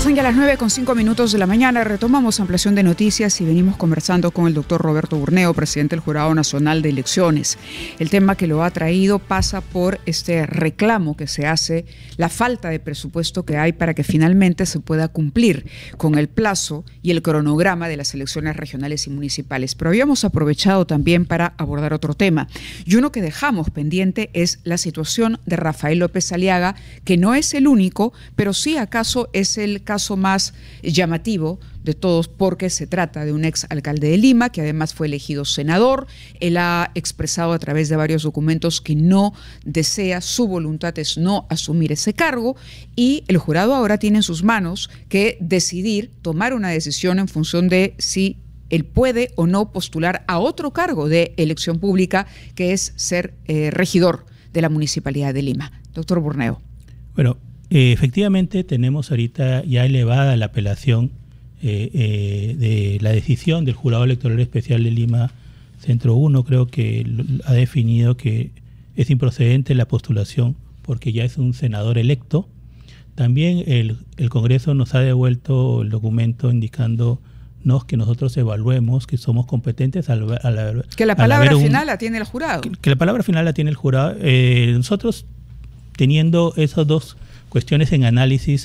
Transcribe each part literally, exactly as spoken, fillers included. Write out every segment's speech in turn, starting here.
Son ya las nueve con cinco minutos de la mañana. Retomamos ampliación de noticias y venimos conversando con el doctor Roberto Burneo, presidente del Jurado Nacional de Elecciones. El tema que lo ha traído pasa por este reclamo que se hace, la falta de presupuesto que hay para que finalmente se pueda cumplir con el plazo y el cronograma de las elecciones regionales y municipales. Pero habíamos aprovechado también para abordar otro tema. Y uno que dejamos pendiente es la situación de Rafael López Aliaga, que no es el único, pero sí acaso es el caso más llamativo de todos, porque se trata de un ex alcalde de Lima que además fue elegido senador. Él ha expresado a través de varios documentos que no desea, su voluntad es no asumir ese cargo, y el jurado ahora tiene en sus manos que decidir, tomar una decisión en función de si él puede o no postular a otro cargo de elección pública, que es ser eh, regidor de la Municipalidad de Lima. Doctor Burneo. Bueno, Eh, efectivamente tenemos ahorita ya elevada la apelación eh, eh, de la decisión del Jurado Electoral Especial de Lima Centro uno. Creo que ha definido que es improcedente la postulación porque ya es un senador electo. También el, el Congreso nos ha devuelto el documento indicándonos que nosotros evaluemos que somos competentes al, al, al que la palabra un, final la tiene el jurado. Que, que la palabra final la tiene el jurado. Eh, nosotros, teniendo esos dos cuestiones en análisis,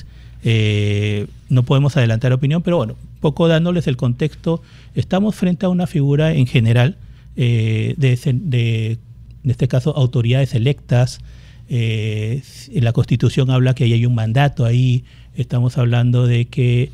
eh, no podemos adelantar opinión, pero bueno, poco dándoles el contexto, estamos frente a una figura en general eh, de, de, en este caso, autoridades electas. Eh, la Constitución habla que hay un mandato ahí, estamos hablando de que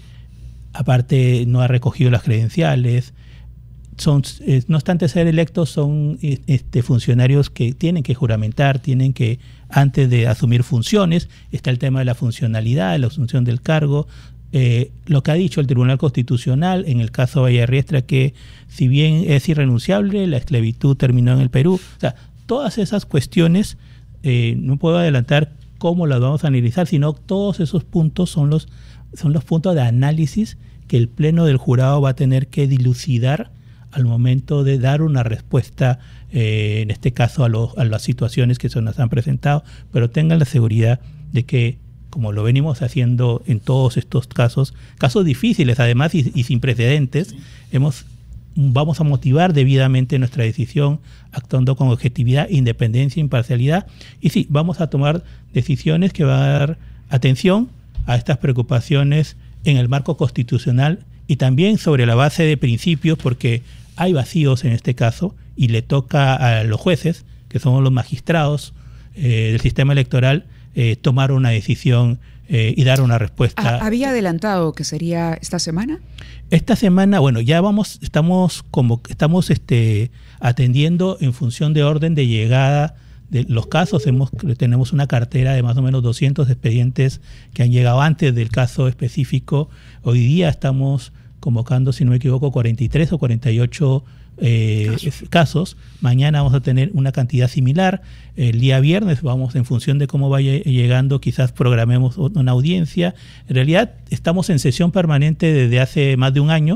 aparte no ha recogido las credenciales. Son, eh, no obstante ser electos, son este, funcionarios que tienen que juramentar, tienen que, antes de asumir funciones, está el tema de la funcionalidad, de la asunción del cargo. Eh, lo que ha dicho el Tribunal Constitucional en el caso Vallarriestra, que si bien es irrenunciable, la esclavitud terminó en el Perú. O sea, todas esas cuestiones, eh, no puedo adelantar cómo las vamos a analizar, sino todos esos puntos son los, son los puntos de análisis que el Pleno del Jurado va a tener que dilucidar al momento de dar una respuesta, eh, en este caso a, lo, a las situaciones que se nos han presentado, pero tengan la seguridad de que, como lo venimos haciendo en todos estos casos, casos difíciles además y, y sin precedentes, hemos, vamos a motivar debidamente nuestra decisión, actuando con objetividad, independencia, imparcialidad, y sí, vamos a tomar decisiones que van a dar atención a estas preocupaciones en el marco constitucional y también sobre la base de principios, porque hay vacíos en este caso y le toca a los jueces, que somos los magistrados eh, del sistema electoral, eh, tomar una decisión eh, y dar una respuesta. ¿Había adelantado que sería esta semana? Esta semana, bueno, ya vamos, estamos como estamos este, atendiendo en función de orden de llegada de los casos. Hemos, tenemos una cartera de más o menos doscientos expedientes que han llegado antes del caso específico. Hoy día estamos convocando, si no me equivoco, cuarenta y tres o cuarenta y ocho eh, casos. casos. Mañana vamos a tener una cantidad similar. El día viernes vamos, en función de cómo vaya llegando, quizás programemos una audiencia. En realidad estamos en sesión permanente desde hace más de un año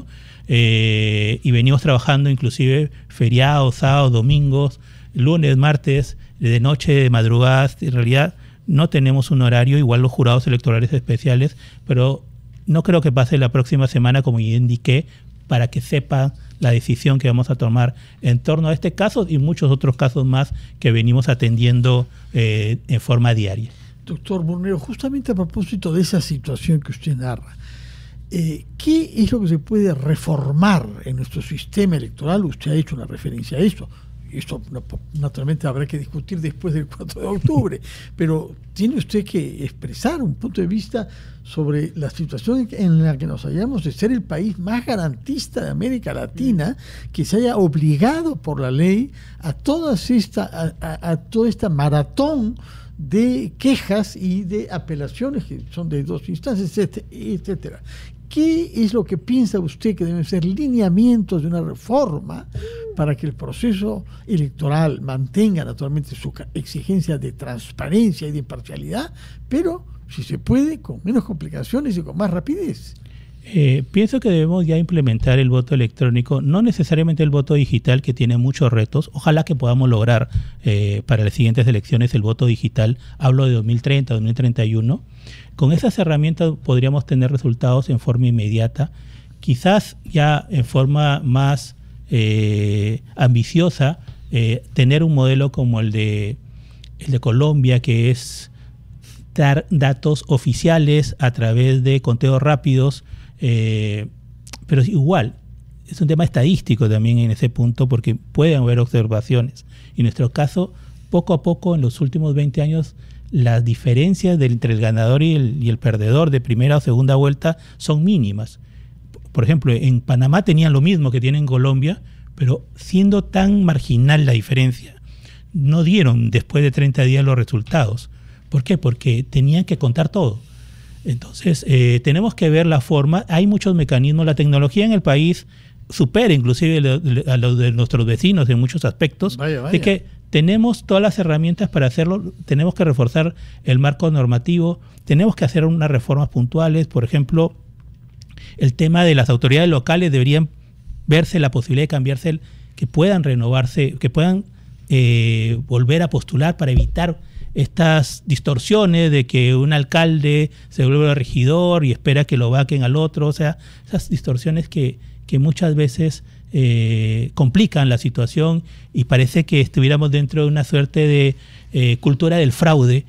eh, y venimos trabajando inclusive feriados, sábados, domingos, lunes, martes, de noche, de madrugadas. En realidad no tenemos un horario, igual los jurados electorales especiales, pero no creo que pase la próxima semana, como ya indiqué, para que sepan la decisión que vamos a tomar en torno a este caso y muchos otros casos más que venimos atendiendo eh, en forma diaria. Doctor Burneo, justamente a propósito de esa situación que usted narra, eh, ¿qué es lo que se puede reformar en nuestro sistema electoral? Usted ha hecho una referencia a esto. Esto naturalmente habrá que discutir después del cuatro de octubre, pero tiene usted que expresar un punto de vista sobre la situación en la que nos hallamos de ser el país más garantista de América Latina, que se haya obligado por la ley a, todas esta, a, a, a toda esta maratón de quejas y de apelaciones que son de dos instancias, etcétera. ¿Qué es lo que piensa usted que deben ser lineamientos de una reforma para que el proceso electoral mantenga naturalmente su exigencia de transparencia y de imparcialidad, pero, si se puede, con menos complicaciones y con más rapidez? Eh, pienso que debemos ya implementar el voto electrónico, no necesariamente el voto digital, que tiene muchos retos. Ojalá que podamos lograr eh, para las siguientes elecciones el voto digital. Hablo de dos mil treinta, dos mil treinta y uno. Con esas herramientas podríamos tener resultados en forma inmediata. Quizás ya en forma más eh, ambiciosa, eh, tener un modelo como el de, el de Colombia, que es dar datos oficiales a través de conteos rápidos. Eh, pero igual, es un tema estadístico también en ese punto, porque pueden haber observaciones. Y en nuestro caso, poco a poco, en los últimos veinte años, las diferencias del, entre el ganador y el, y el perdedor de primera o segunda vuelta son mínimas. Por ejemplo, en Panamá tenían lo mismo que tienen en Colombia, pero siendo tan marginal la diferencia, no dieron después de treinta días los resultados. ¿Por qué? Porque tenían que contar todo. Entonces, eh, tenemos que ver la forma. Hay muchos mecanismos. La tecnología en el país supera inclusive a los de nuestros vecinos en muchos aspectos. Vaya, vaya. Así que tenemos todas las herramientas para hacerlo. Tenemos que reforzar el marco normativo. Tenemos que hacer unas reformas puntuales. Por ejemplo, el tema de las autoridades locales deberían verse la posibilidad de cambiarse, el, que puedan renovarse, que puedan eh, volver a postular para evitar estas distorsiones de que un alcalde se vuelve regidor y espera que lo vaquen al otro. O sea, esas distorsiones que, que muchas veces eh, complican la situación y parece que estuviéramos dentro de una suerte de eh, cultura del fraude,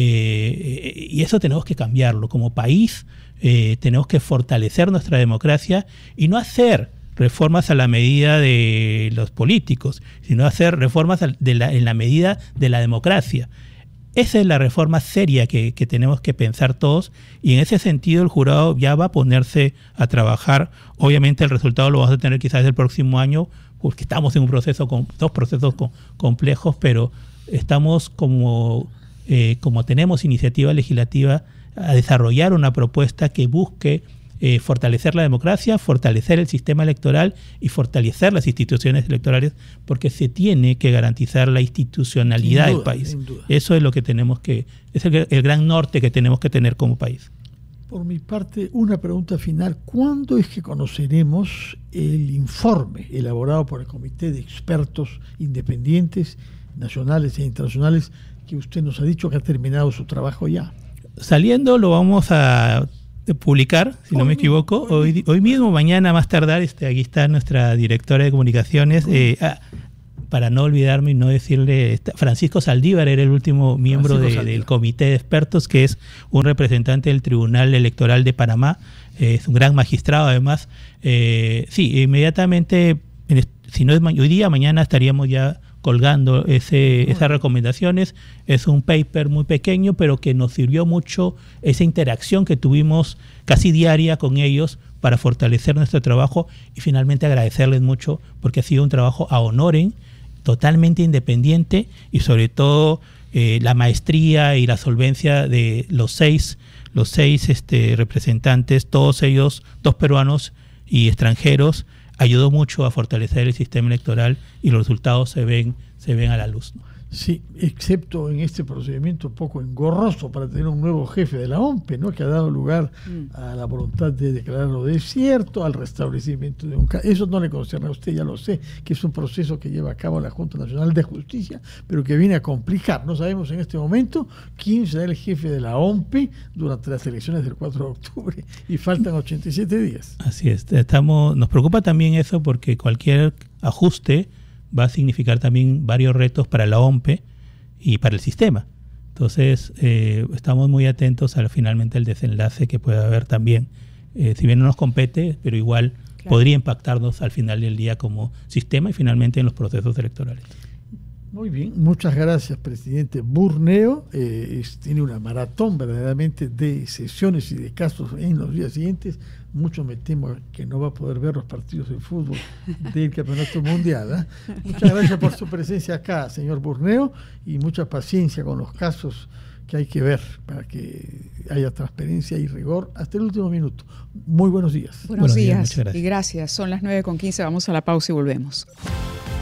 eh, y eso tenemos que cambiarlo. Como país eh, tenemos que fortalecer nuestra democracia y no hacer reformas a la medida de los políticos, sino hacer reformas de la, en la medida de la democracia. Esa es la reforma seria que, que tenemos que pensar todos, y en ese sentido el jurado ya va a ponerse a trabajar. Obviamente el resultado lo vamos a tener quizás el próximo año, porque estamos en un proceso con dos procesos con, complejos, pero estamos como, eh, como tenemos iniciativa legislativa a desarrollar una propuesta que busque Eh, fortalecer la democracia, fortalecer el sistema electoral y fortalecer las instituciones electorales, porque se tiene que garantizar la institucionalidad del país. Eso es lo que tenemos que, es el, el gran norte que tenemos que tener como país. Por mi parte, una pregunta final. ¿Cuándo es que conoceremos el informe elaborado por el Comité de Expertos Independientes, nacionales e internacionales, que usted nos ha dicho que ha terminado su trabajo ya? Saliendo lo vamos a de publicar, si no me equivoco, hoy, hoy mismo, mañana más tardar. Este, aquí está nuestra directora de comunicaciones, eh, ah, para no olvidarme y no decirle, Francisco Saldívar era el último miembro de, del comité de expertos, que es un representante del Tribunal Electoral de Panamá, eh, es un gran magistrado además. Eh, sí, inmediatamente, si no es hoy día, mañana estaríamos ya colgando ese, esas recomendaciones. Es un paper muy pequeño, pero que nos sirvió mucho esa interacción que tuvimos casi diaria con ellos para fortalecer nuestro trabajo, y finalmente agradecerles mucho porque ha sido un trabajo a honoren, totalmente independiente, y sobre todo eh, la maestría y la solvencia de los seis, los seis este, representantes, todos ellos, dos peruanos y extranjeros, ayudó mucho a fortalecer el sistema electoral, y los resultados se ven, se ven a la luz, ¿no? Sí, excepto en este procedimiento poco engorroso para tener un nuevo jefe de la O M P, ¿no?, que ha dado lugar mm. a la voluntad de declararlo desierto, al restablecimiento de un caso. Eso no le concierne a usted, ya lo sé, que es un proceso que lleva a cabo la Junta Nacional de Justicia, pero que viene a complicar. No sabemos en este momento quién será el jefe de la O M P durante las elecciones del cuatro de octubre, y faltan ochenta y siete días. Así es, estamos, nos preocupa también eso, porque cualquier ajuste va a significar también varios retos para la O M P y para el sistema. Entonces, eh, estamos muy atentos a finalmente el desenlace que pueda haber también. Eh, si bien no nos compete, pero igual claro, podría impactarnos al final del día como sistema y finalmente en los procesos electorales. Muy bien, muchas gracias, presidente Burneo. Eh, es, tiene una maratón verdaderamente de sesiones y de casos en los días siguientes. Mucho me temo que no va a poder ver los partidos de fútbol del Campeonato Mundial, ¿eh? Muchas gracias por su presencia acá, señor Burneo, y mucha paciencia con los casos que hay que ver para que haya transparencia y rigor hasta el último minuto. Muy buenos días. Buenos, buenos días, días y gracias. Son las nueve con quince, vamos a la pausa y volvemos.